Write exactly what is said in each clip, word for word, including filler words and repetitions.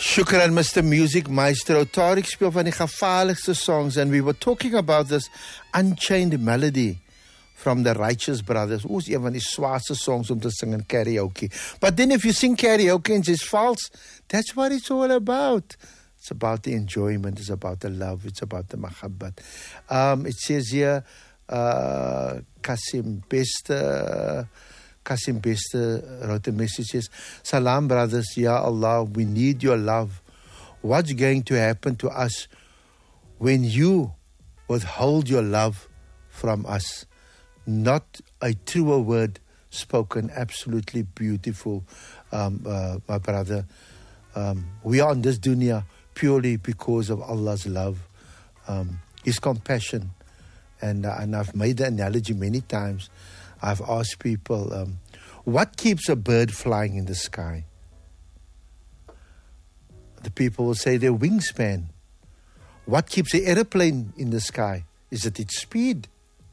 Shukran, Mister Music Maestro. Tariq speel van die gevaarlikste songs, and we were talking about this Unchained Melody from the Righteous Brothers. Oos een van die zwaarste songs om te sing in karaoke. But then if you sing karaoke and it's false, that's what it's all about. It's about the enjoyment, it's about the love, it's about the mahabbat. Um, it says here, uh, Kasim Beste... Kasim Beste wrote a message, says, Salam brothers, Ya Allah, we need your love. What's going to happen to us when you withhold your love from us? Not a truer word spoken, absolutely beautiful, um, uh, my brother. Um, we are on this dunya purely because of Allah's love, um, His compassion. And, uh, and I've made the analogy many times. I've asked people, um, what keeps a bird flying in the sky? The people will say their wingspan. What keeps an airplane in the sky? Is it its speed?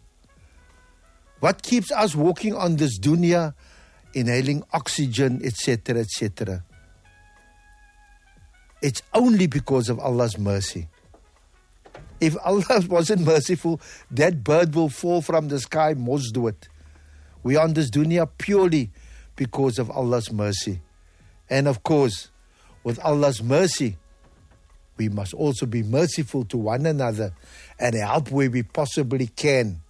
What keeps us walking on this dunya, inhaling oxygen, et cetera, et cetera? It's only because of Allah's mercy. If Allah wasn't merciful, that bird will fall from the sky, most do it. We are on this dunya purely because of Allah's mercy. And of course, with Allah's mercy, we must also be merciful to one another and help where we possibly can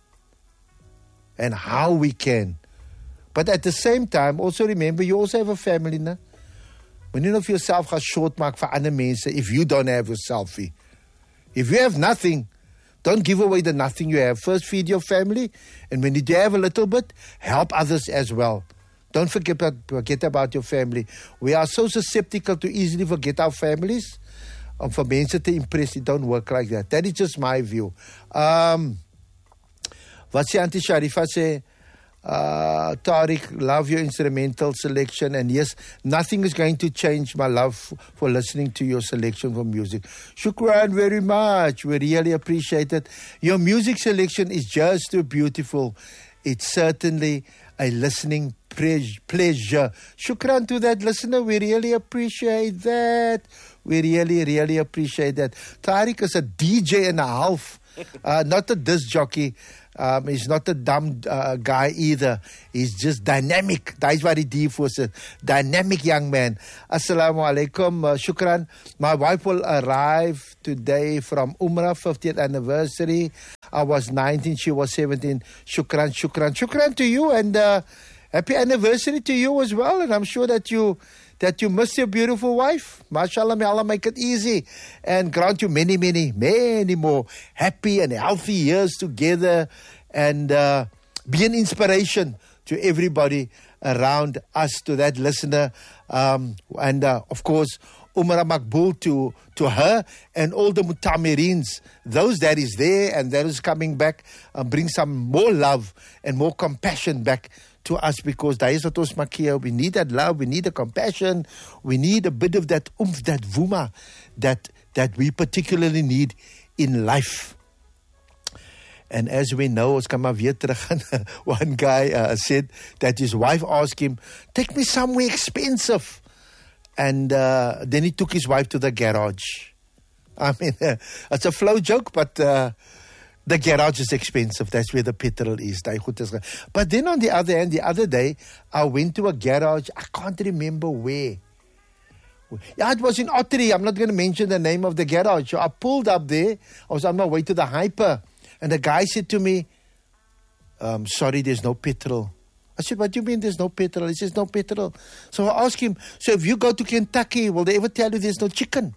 and how we can. But at the same time, also remember, you also have a family, na? When you know for yourself gaan short maak vir ander mense if you don't have your selfie. If you have nothing, don't give away the nothing you have. First feed your family, and when you do have a little bit, help others as well. Don't forget about, forget about your family. We are so susceptible to easily forget our families. Om vir mense te impress, it don't work like that. That is just my view. Um, wat sê Auntie Sharifa sê, uh, Tariq, love your instrumental selection, and yes, nothing is going to change my love for listening to your selection for music. Shukran very much. We really appreciate it. Your music selection is just too beautiful. It's certainly a listening pleasure. Shukran to that listener. We really appreciate that. We really, really appreciate that. Tariq is a D J and a half, uh, not a disc jockey. Um, he's not a dumb uh, guy either. He's just dynamic. That's what he did for us. Dynamic young man. Assalamu alaikum. Uh, shukran. My wife will arrive today from Umrah, fiftieth anniversary. I was nineteen. She was seventeen. Shukran, shukran. Shukran to you, and uh, happy anniversary to you as well. And I'm sure that you that you miss your beautiful wife. MashaAllah, may Allah make it easy and grant you many, many, many more happy and healthy years together, and uh, be an inspiration to everybody around us, to that listener. Um, and uh, of course, Umrah Makbul to, to her and all the mutamirins, those that is there and that is coming back, uh, bring some more love and more compassion back to us, because daar is wat ons maak hier. We need that love, we need the compassion, we need a bit of that oomph, that vuma, that, that we particularly need in life. And as we know, ons kan maar weer terug gaan. One guy uh, said that his wife asked him, take me somewhere expensive. And uh, then he took his wife to the garage. I mean, uh, it's a flow joke, but uh, the garage is expensive. That's where the petrol is. But then on the other hand, the other day, I went to a garage. I can't remember where. Yeah, it was in Ottery. I'm not going to mention the name of the garage. So I pulled up there. I was on my way to the hyper. And the guy said to me, um, sorry, there's no petrol. I said, what do you mean there's no petrol? He says, no petrol. So I asked him, so if you go to Kentucky, will they ever tell you there's no chicken?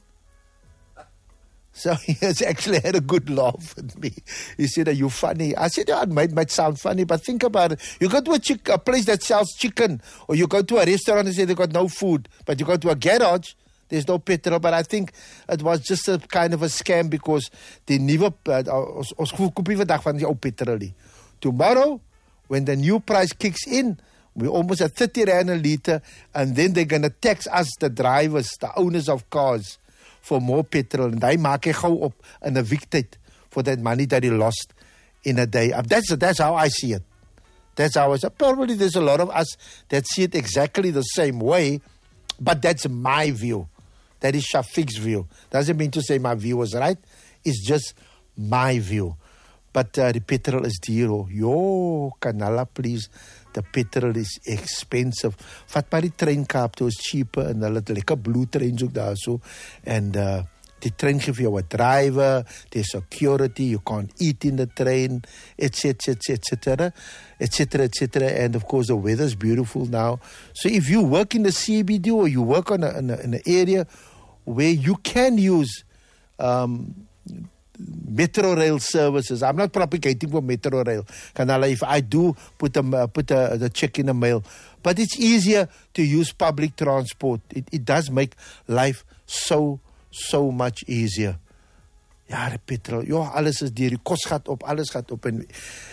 So he has actually had a good laugh at me. He said, are you funny? I said, yeah, it might, might sound funny, but think about it. You go to a, chick, a place that sells chicken, or you go to a restaurant and say they've got no food, but you go to a garage, there's no petrol. But I think it was just a kind of a scam, because they never, tomorrow, when the new price kicks in, we're almost at thirty rand a litre, and then they're going to tax us, the drivers, the owners of cars, for more petrol. And hy maak hy gou op in 'n week tyd for that money that he lost in a day. That's, that's how I see it. That's how I see it. Probably there's a lot of us that see it exactly the same way, but that's my view. That is Shafiq's view. Doesn't mean to say my view was right. It's just my view. But uh, the petrol is dear. Oh, yo, Canala, please. The petrol is expensive. Vat maar die treinkaap toe is cheaper en hulle het lekker blue trains ook daar so. And uh, die train give you a driver, there's security, you can't eat in the train, et cetera, et cetera, et cetera, et cetera. And of course, the weather's beautiful now. So if you work in the C B D or you work on a, in, a, in an area where you can use um, Metro Rail services. I'm not propagating for Metro Rail. Kanala, if I do put a, uh, put a, the check in the mail, but it's easier to use public transport. It, it does make life so, so much easier. Ja, de petrol. Ja, alles is duur. Die kos gaat op, alles gaat op. En,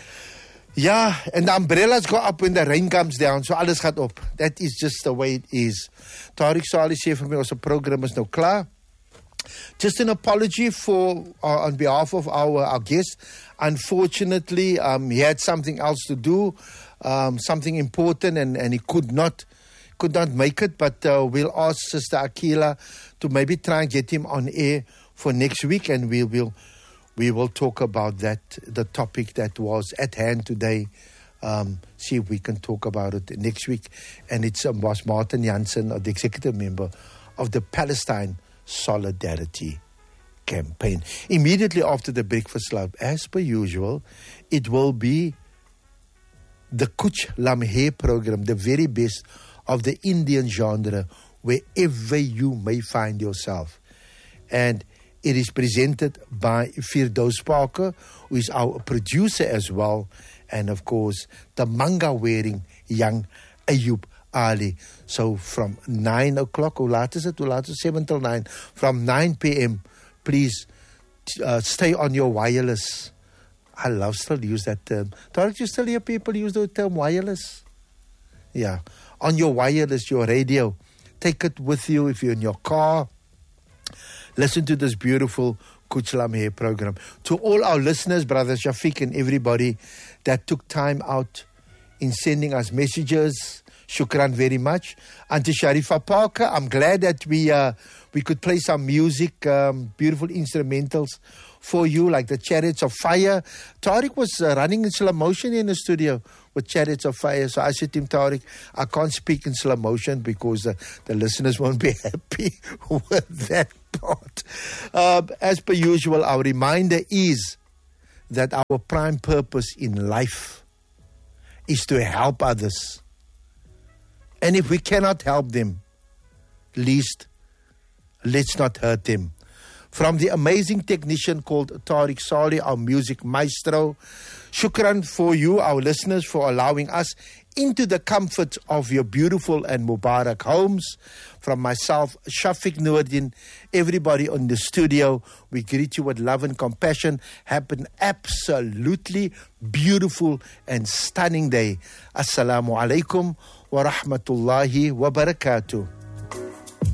ja, and the umbrellas go up when the rain comes down. So alles gaat op. That is just the way it is. Tariq Saleh sê vir my, ons program is nou klaar. Just an apology for uh, on behalf of our, our guest. Unfortunately, um, he had something else to do, um, something important, and, and he could not could not make it. But uh, we'll ask Sister Akila to maybe try and get him on air for next week, and we will we will talk about that, the topic that was at hand today. Um, see if we can talk about it next week. And it's um, was Martin Jansen, the executive member of the Palestine Solidarity Campaign. Immediately after the Breakfast Club, as per usual, it will be the Kuch Lamhe program, the very best of the Indian genre, wherever you may find yourself. And it is presented by Firdaus Parker, who is our producer as well, and of course, the manga-wearing young Ayub Ali. So from nine o'clock, hoe laat is it? Hoe laat is it? seven till nine. From nine p.m., please uh, stay on your wireless. I love still use that term. Don't you still hear people use the term wireless? Yeah. On your wireless, your radio. Take it with you if you're in your car. Listen to this beautiful Kuch Lamhe program. To all our listeners, Brother Shafiq and everybody that took time out in sending us messages, shukran very much. Auntie Sharifa Parker, I'm glad that we uh, we could play some music, um, beautiful instrumentals for you, like the Chariots of Fire. Tariq was uh, running in slow motion in the studio with Chariots of Fire. So I said to him, Tariq, I can't speak in slow motion because uh, the listeners won't be happy with that part. Uh, as per usual, our reminder is that our prime purpose in life is to help others. And if we cannot help them, least let's not hurt them. From the amazing technician called Tariq Saleh, our music maestro, shukran for you, our listeners, for allowing us into the comfort of your beautiful and Mubarak homes. From myself, Shafiq Noordin, everybody on the studio, we greet you with love and compassion. Have an absolutely beautiful and stunning day. Assalamu alaikum wa rahmatullahi wa barakatuh.